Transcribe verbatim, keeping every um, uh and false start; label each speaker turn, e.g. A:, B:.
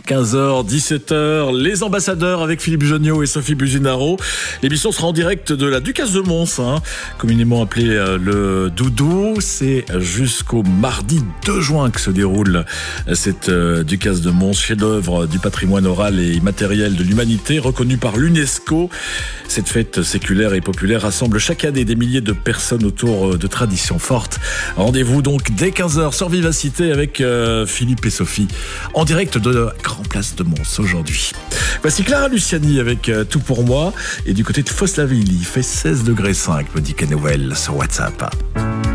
A: quinze heures, dix-sept heures, les ambassadeurs avec Philippe Geniaud et Sophie Buginaro. L'émission sera en direct de la Ducasse de Mons, hein, communément appelée euh, le Doudou. C'est jusqu'au mardi deux juin que se déroule cette euh, Ducasse de Mons, chef-d'œuvre du patrimoine oral et immatériel de l'humanité, reconnu par l'UNESCO. Cette fête séculaire et populaire rassemble chaque année des milliers de personnes autour de traditions fortes. Rendez-vous donc dès quinze heures sur Vivacité avec euh, Philippe et Sophie, en direct de la Grand Place de Mons aujourd'hui. Voici Clara Luciani avec euh, Tout pour moi. Et du côté de Fosse-la-Ville, il fait seize degrés cinq, me dit Ken Noël sur WhatsApp.